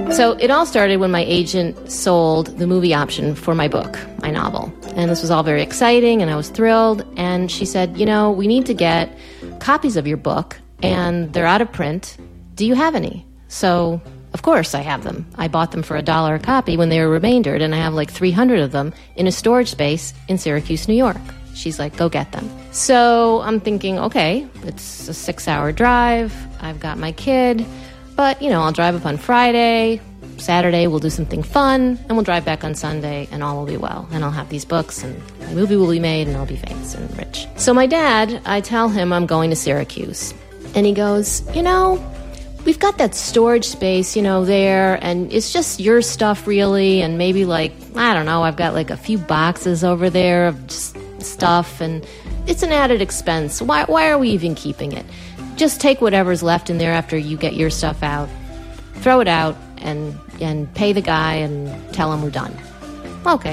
So it all started when my agent sold the movie option for my book, my novel. And this was all very exciting, and I was thrilled. And she said, we need to get copies of your book, and they're out of print. Do you have any? So, of course, I have them. I bought them for $1 a copy when they were remaindered, and I have like 300 of them in a storage space in Syracuse, New York. She's like, go get them. So I'm thinking, okay, it's a 6-hour drive. I've got my kid. But, I'll drive up on Friday. Saturday, we'll do something fun. And we'll drive back on Sunday, and all will be well. And I'll have these books, and my movie will be made, and I'll be famous and rich. So my dad, I tell him I'm going to Syracuse. And he goes, we've got that storage space, there, and it's just your stuff, really, and maybe, I've got, a few boxes over there of just stuff, and it's an added expense. Why are we even keeping it? Just take whatever's left in there after you get your stuff out, throw it out, and pay the guy and tell him we're done. Okay.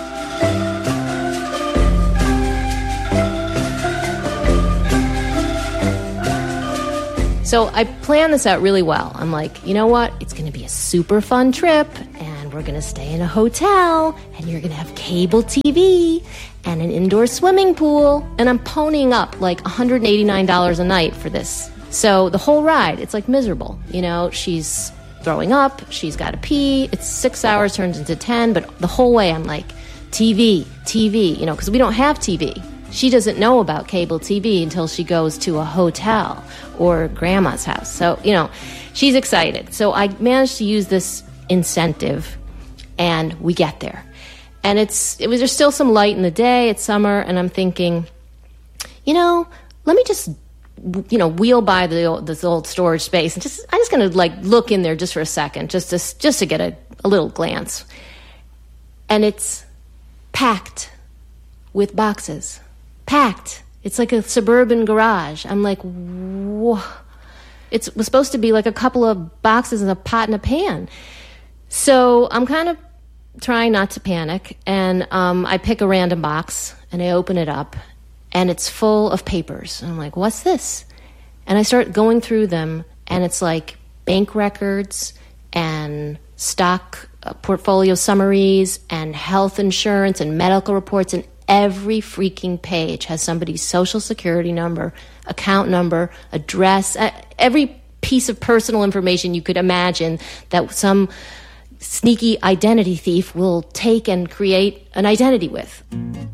So I planned this out really well. I'm like, you know what? It's going to be a super fun trip, and we're going to stay in a hotel, and you're going to have cable TV and an indoor swimming pool. And I'm ponying up like $189 a night for this. So the whole ride, it's like miserable. She's throwing up, she's got to pee. It's 6 hours, turns into 10, but the whole way I'm like, TV, because we don't have TV. She doesn't know about cable TV until she goes to a hotel or grandma's house. So, she's excited. So I managed to use this incentive, and we get there. And there's still some light in the day. It's summer, and I'm thinking, let me just, wheel by this old storage space, and I'm just going to look in there just for a second, just to get a little glance. And it's packed with boxes. Packed. It's like a suburban garage. I'm like, whoa. It was supposed to be like a couple of boxes and a pot and a pan. So I'm kind of trying not to panic, and I pick a random box, and I open it up, and it's full of papers. And I'm like, what's this? And I start going through them, and it's like bank records and stock portfolio summaries and health insurance and medical reports, and every freaking page has somebody's social security number, account number, address, every piece of personal information you could imagine that some sneaky identity thief will take and create an identity with.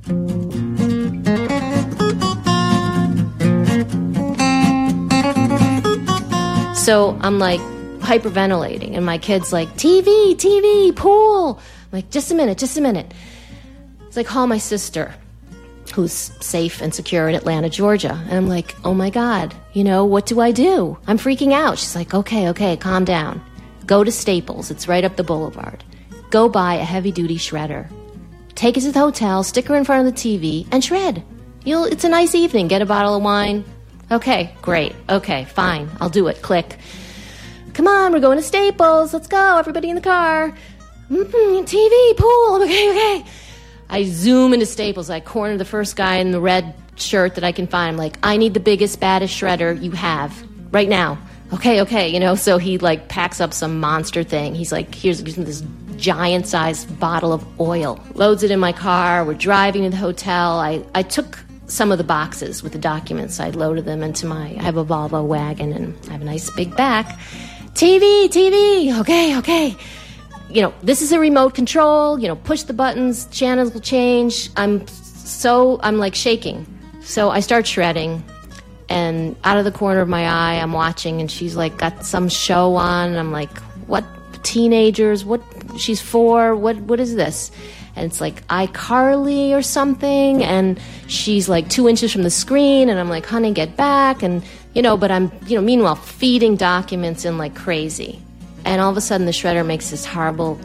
So I'm like hyperventilating, and my kid's like, TV, pool. I'm like, just a minute. It's like, call my sister, who's safe and secure in Atlanta, Georgia. And I'm like, oh my God, what do I do? I'm freaking out. She's like, okay, calm down. Go to Staples. It's right up the boulevard. Go buy a heavy-duty shredder. Take it to the hotel, stick her in front of the TV, and shred. It's a nice evening. Get a bottle of wine. Okay, great. Okay, fine. I'll do it. Click. Come on, we're going to Staples. Let's go. Everybody in the car. TV, pool. Okay. I zoom into Staples. I corner the first guy in the red shirt that I can find. I'm like, I need the biggest, baddest shredder you have right now. Okay. So he packs up some monster thing. He's like, here's this giant-sized bottle of oil. Loads it in my car. We're driving to the hotel. I took some of the boxes with the documents. I loaded them into I have a Volvo wagon, and I have a nice big back. TV. Okay. This is a remote control, push the buttons, channels will change. I'm shaking. So I start shredding, and out of the corner of my eye, I'm watching, and she's got some show on, and I'm like, what, teenagers, what, she's 4, what is this? And it's like iCarly or something, and she's 2 inches from the screen, and I'm like, honey, get back, and, but I'm, meanwhile, feeding documents in like crazy. And all of a sudden, the shredder makes this horrible.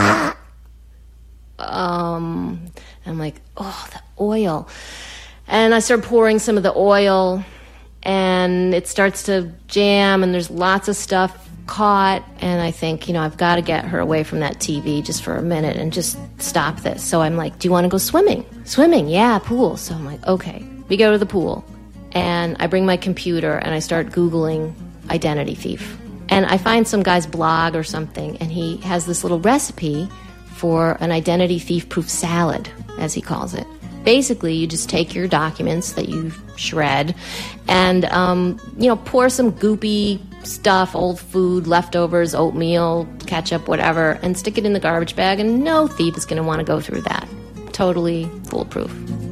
I'm like, oh, the oil. And I start pouring some of the oil, and it starts to jam, and there's lots of stuff caught. And I think, I've got to get her away from that TV just for a minute and just stop this. So I'm like, do you want to go swimming? Swimming, yeah, pool. So I'm like, okay. We go to the pool, and I bring my computer, and I start Googling identity thief. And I find some guy's blog or something, and he has this little recipe for an identity thief-proof salad, as he calls it. Basically, you just take your documents that you shred and, pour some goopy stuff, old food, leftovers, oatmeal, ketchup, whatever, and stick it in the garbage bag, and no thief is going to want to go through that. Totally foolproof.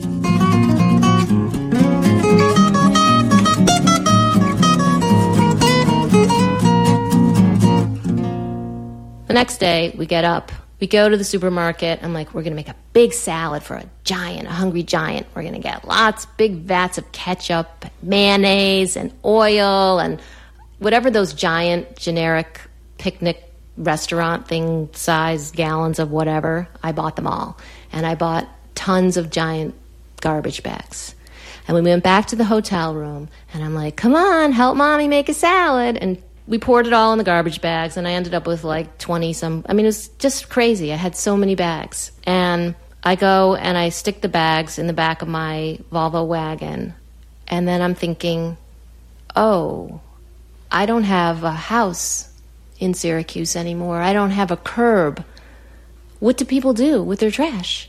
The next day, we get up. We go to the supermarket. I'm like, we're going to make a big salad for a hungry giant. We're going to get lots, big vats of ketchup, mayonnaise, and oil, and whatever those giant, generic picnic restaurant thing size gallons of whatever. I bought them all. And I bought tons of giant garbage bags. And we went back to the hotel room, and I'm like, come on, help Mommy make a salad. And we poured it all in the garbage bags, and I ended up with like 20-some. I mean, it was just crazy. I had so many bags. And I go and I stick the bags in the back of my Volvo wagon. And then I'm thinking, oh, I don't have a house in Syracuse anymore. I don't have a curb. What do people do with their trash?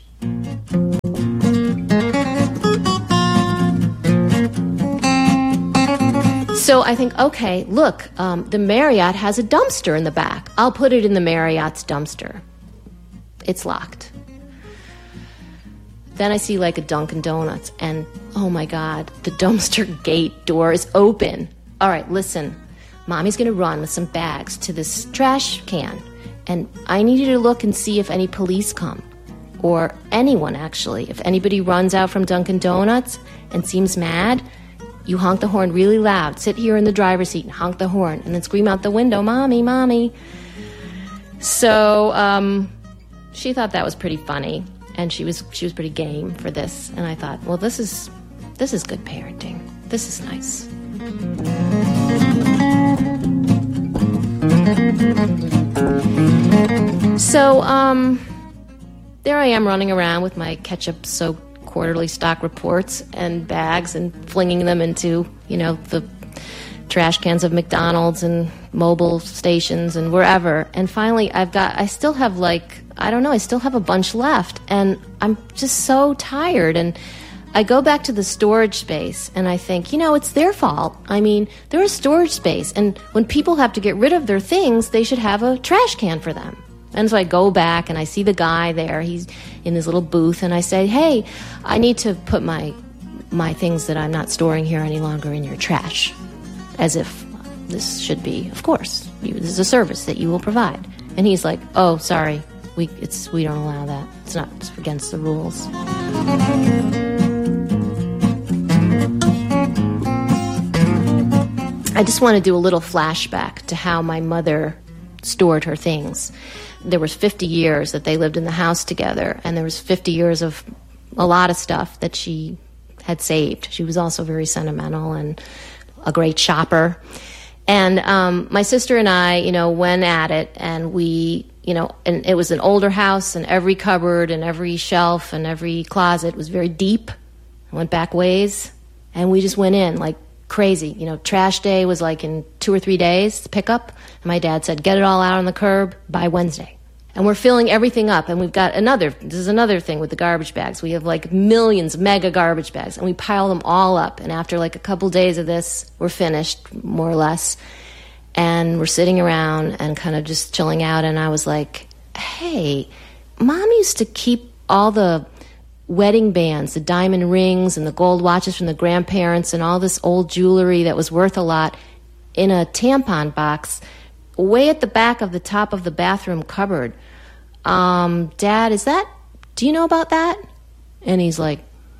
So I think, okay, look, the Marriott has a dumpster in the back. I'll put it in the Marriott's dumpster. It's locked. Then I see like a Dunkin' Donuts, and oh my God, the dumpster gate door is open. All right, listen, Mommy's going to run with some bags to this trash can, and I need you to look and see if any police come, or anyone actually. If anybody runs out from Dunkin' Donuts and seems mad, you honk the horn really loud. Sit here in the driver's seat and honk the horn, and then scream out the window, Mommy, Mommy. So she thought that was pretty funny, and she was pretty game for this. And I thought, well, this is good parenting. This is nice. So there I am running around with my ketchup-soaked quarterly stock reports and bags and flinging them into, the trash cans of McDonald's and mobile stations and wherever. And finally, I still have a bunch left, and I'm just so tired. And I go back to the storage space and I think, it's their fault. I mean, they're a storage space, and when people have to get rid of their things, they should have a trash can for them. And so I go back and I see the guy there. He's in his little booth, and I say, hey, I need to put my things that I'm not storing here any longer in your trash. As if this should be, of course, this is a service that you will provide. And he's like, oh, sorry, we don't allow that. It's against the rules. I just want to do a little flashback to how my mother stored her things. There was 50 years that they lived in the house together, and there was 50 years of a lot of stuff that she had saved. She was also very sentimental and a great shopper. And my sister and I, went at it, and we, and it was an older house, and every cupboard and every shelf and every closet was very deep. I went back ways, and we just went in like crazy. Trash day was like in 2 or 3 days to pick up. And my dad said, get it all out on the curb by Wednesday. And we're filling everything up. And we've got this is another thing with the garbage bags. We have like millions, mega garbage bags, and we pile them all up. And after like a couple days of this, we're finished, more or less. And we're sitting around and kind of just chilling out. And I was like, hey, Mom used to keep all the wedding bands, the diamond rings and the gold watches from the grandparents and all this old jewelry that was worth a lot in a tampon box way at the back of the top of the bathroom cupboard. Dad, do you know about that? And he's like,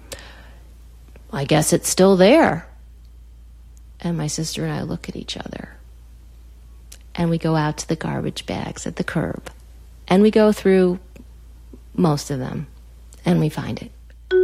I guess it's still there. And my sister and I look at each other, and we go out to the garbage bags at the curb, and we go through most of them, and we find it.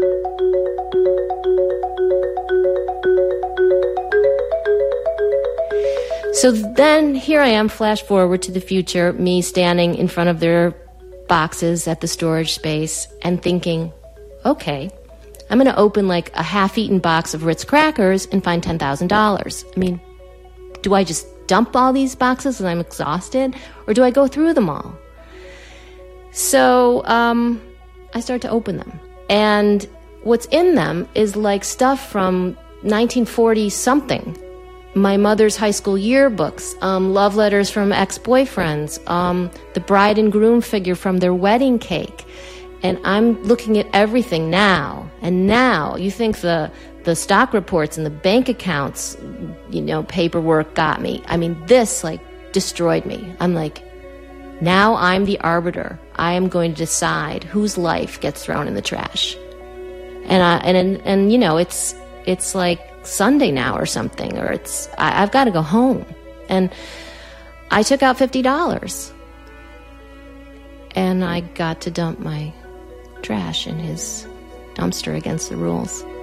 So then here I am, flash forward to the future, me standing in front of their boxes at the storage space and thinking, okay, I'm going to open like a half-eaten box of Ritz crackers and find $10,000. I mean, do I just dump all these boxes and I'm exhausted, or do I go through them all? So I start to open them. And what's in them is like stuff from 1940 something. My mother's high school yearbooks, love letters from ex-boyfriends, the bride and groom figure from their wedding cake. And I'm looking at everything now. And now you think the stock reports and the bank accounts, paperwork got me. I mean, this like destroyed me. I'm like, now I'm the arbiter. I am going to decide whose life gets thrown in the trash. And it's like Sunday now or something, or I've got to go home. And I took out $50 and I got to dump my trash in his dumpster against the rules.